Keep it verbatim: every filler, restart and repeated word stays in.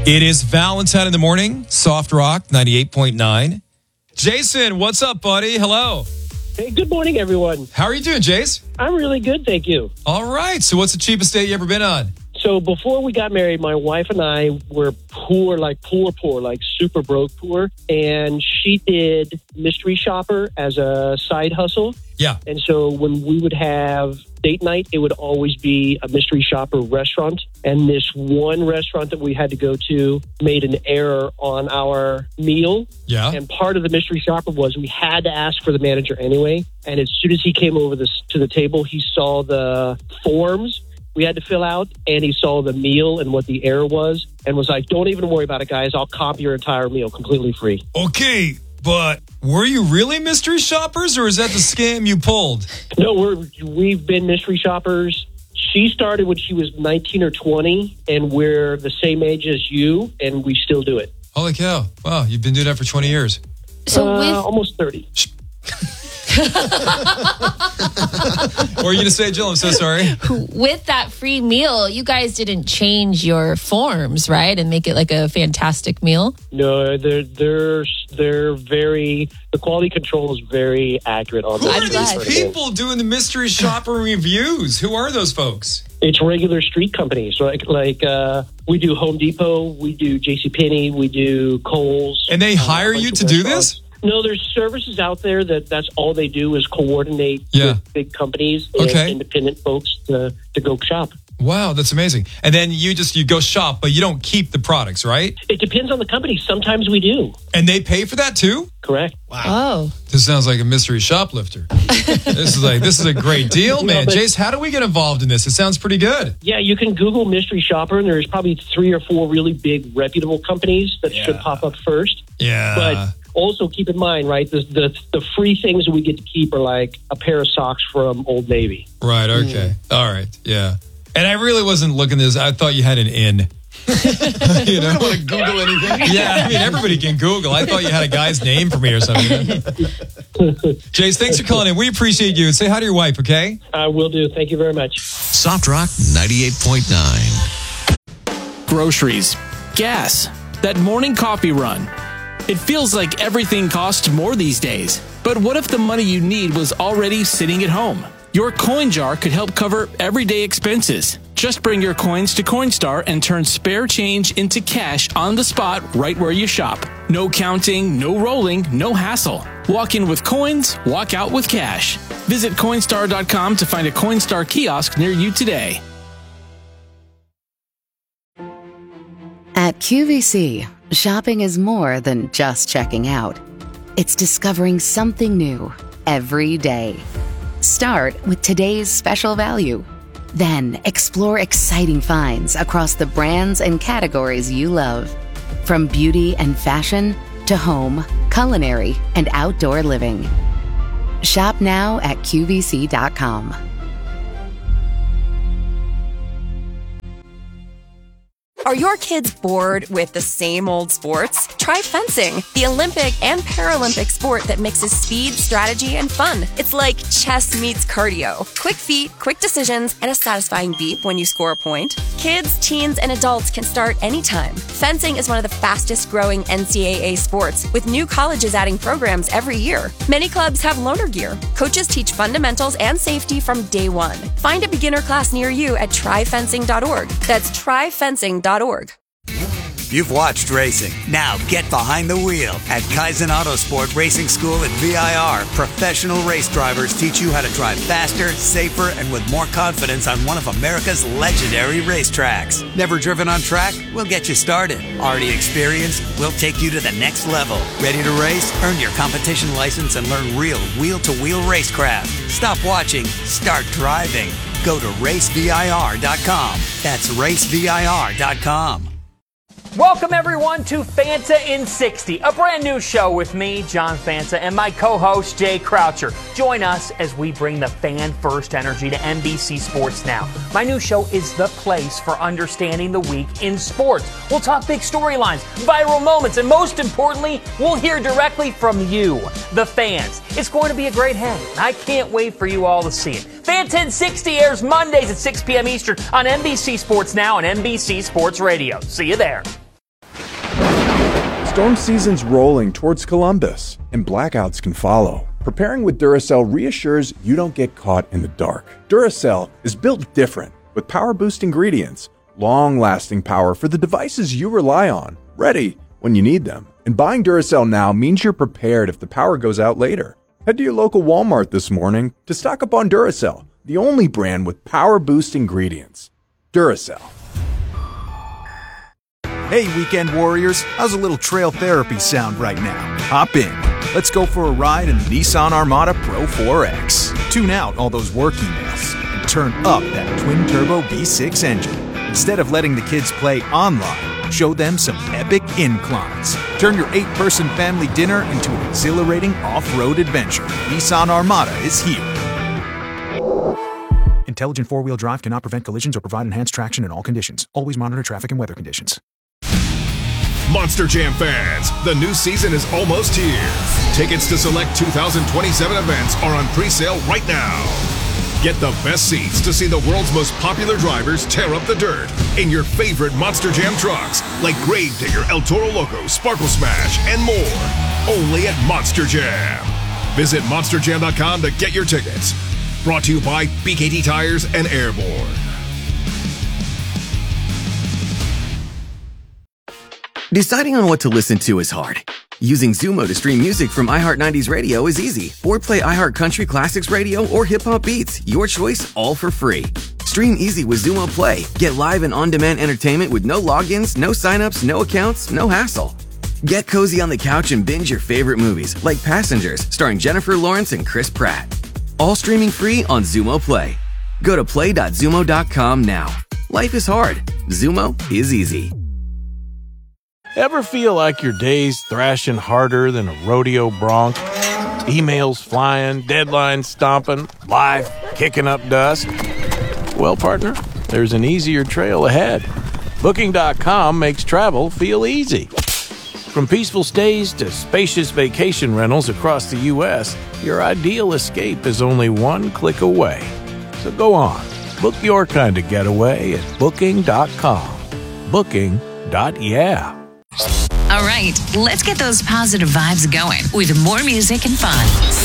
It is Valentine in the morning, Soft Rock ninety-eight point nine. Jason, what's up, buddy? Hello. Hey, good morning, everyone. How are you doing, Jace? I'm really good, thank you. All right. So what's the cheapest date you ever been on? So before we got married, my wife and I were poor, like poor, poor, like super broke poor. And she did mystery shopper as a side hustle. Yeah. And so when we would have date night, it would always be a mystery shopper restaurant. And this one restaurant that we had to go to made an error on our meal. Yeah. And part of the mystery shopper was we had to ask for the manager anyway. And as soon as he came over this, to the table, he saw the forms we had to fill out, and he saw the meal and what the error was, and was like, don't even worry about it, guys. I'll copy your entire meal completely free. Okay, but were you really mystery shoppers, or is that the scam you pulled? No, we're, we've been mystery shoppers. She started when she was nineteen or twenty, and we're the same age as you, and we still do it. Holy cow. Wow, you've been doing that for twenty years. So uh, with almost thirty. What were you going to say, Jill? I'm so sorry. with that free meal, you guys didn't change your forms, right? And make it like a fantastic meal? No, they're they're they're very. The quality control is very accurate on. Who that. are these people doing the mystery shopper reviews? Who are those folks? It's regular street companies, like like uh, we do Home Depot, we do JCPenney, we do Kohl's, and they hire uh, you to do this. No, there's services out there that that's all they do is coordinate yeah. with big companies and okay. independent folks to, to go shop. Wow, that's amazing. And then you just, you go shop, but you don't keep the products, right? It depends on the company. Sometimes we do. And they pay for that too? Correct. Wow. Oh. This sounds like a mystery shoplifter. This is like, this is a great deal, man. No, but, Jace, how do we get involved in this? It sounds pretty good. Yeah, you can Google mystery shopper, and there's probably three or four really big reputable companies that yeah. should pop up first. Yeah. But also keep in mind, right, the, the the free things that we get to keep are like a pair of socks from Old Navy. Right, okay. Mm. All right, yeah. And I really wasn't looking at this. I thought you had an in. You know? I don't want to Google anything. Yeah, I mean, everybody can Google. I thought you had a guy's name for me or something. Jace, thanks for calling in. We appreciate you. Say hi to your wife, okay? I will do. Thank you very much. Soft Rock ninety-eight point nine. Groceries, gas, that morning coffee run. It feels like everything costs more these days. But what if the money you need was already sitting at home? Your coin jar could help cover everyday expenses. Just bring your coins to Coinstar and turn spare change into cash on the spot right where you shop. No counting, no rolling, no hassle. Walk in with coins, walk out with cash. Visit Coinstar dot com to find a Coinstar kiosk near you today. At Q V C, shopping is more than just checking out. It's discovering something new every day. Start with today's special value. Then explore exciting finds across the brands and categories you love. From beauty and fashion to home, culinary, and outdoor living. Shop now at Q V C dot com. Are your kids bored with the same old sports? Try fencing, the Olympic and Paralympic sport that mixes speed, strategy, and fun. It's like chess meets cardio. Quick feet, quick decisions, and a satisfying beep when you score a point. Kids, teens, and adults can start anytime. Fencing is one of the fastest growing N C double A sports, with new colleges adding programs every year. Many clubs have loaner gear. Coaches teach fundamentals and safety from day one. Find a beginner class near you at try fencing dot org. That's try fencing dot org. You've watched racing. Now get behind the wheel. At Kaizen Autosport Racing School at V I R, professional race drivers teach you how to drive faster, safer, and with more confidence on one of America's legendary racetracks. Never driven on track? We'll get you started. Already experienced? We'll take you to the next level. Ready to race? Earn your competition license and learn real wheel-to-wheel racecraft. Stop watching. Start driving. Go to race V I R dot com. That's race V I R dot com. Welcome, everyone, to Fanta in sixty, a brand new show with me, John Fanta, and my co-host, Jay Croucher. Join us as we bring the fan-first energy to N B C Sports Now. My new show is the place for understanding the week in sports. We'll talk big storylines, viral moments, and most importantly, we'll hear directly from you, the fans. It's going to be a great hang. I can't wait for you all to see it. Fanta in sixty airs Mondays at six p.m. Eastern on N B C Sports Now and N B C Sports Radio. See you there. Storm season's rolling towards Columbus, and blackouts can follow. Preparing with Duracell reassures you don't get caught in the dark. Duracell is built different, with power-boost ingredients, long-lasting power for the devices you rely on, ready when you need them. And buying Duracell now means you're prepared if the power goes out later. Head to your local Walmart this morning to stock up on Duracell, the only brand with power-boost ingredients. Duracell. Hey, weekend warriors, how's a little trail therapy sound right now? Hop in. Let's go for a ride in the Nissan Armada Pro four X. Tune out all those work emails and turn up that twin-turbo V six engine. Instead of letting the kids play online, show them some epic inclines. Turn your eight-person family dinner into an exhilarating off-road adventure. Nissan Armada is here. Intelligent four-wheel drive cannot prevent collisions or provide enhanced traction in all conditions. Always monitor traffic and weather conditions. Monster Jam fans, the new season is almost here. Tickets to select two thousand twenty-seven events are on pre-sale right now. Get the best seats to see the world's most popular drivers tear up the dirt in your favorite Monster Jam trucks, like Gravedigger, El Toro Loco, Sparkle Smash, and more. Only at Monster Jam. Visit monster jam dot com to get your tickets. Brought to you by B K T Tires and Airborne. Deciding on what to listen to is hard. Using Zumo to stream music from iHeart nineties Radio is easy. Or play iHeart Country Classics Radio or Hip Hop Beats. Your choice, all for free. Stream easy with Zumo Play. Get live and on-demand entertainment with no logins, no signups, no accounts, no hassle. Get cozy on the couch and binge your favorite movies, like Passengers, starring Jennifer Lawrence and Chris Pratt. All streaming free on Zumo Play. Go to play dot zumo dot com now. Life is hard. Zumo is easy. Ever feel like your day's thrashing harder than a rodeo bronc? Emails flying, deadlines stomping, life kicking up dust? Well, partner, there's an easier trail ahead. Booking dot com makes travel feel easy. From peaceful stays to spacious vacation rentals across the U S, your ideal escape is only one click away. So go on, book your kind of getaway at booking dot com. Booking. Yeah. All right, let's get those positive vibes going with more music and fun.